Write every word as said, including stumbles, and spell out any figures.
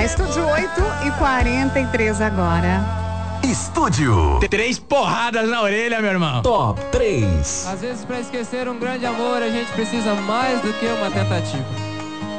Estúdio oito e quarenta e três agora. Estúdio. Três porradas na orelha, meu irmão. Top três. Às vezes, pra esquecer um grande amor, a gente precisa mais do que uma tentativa.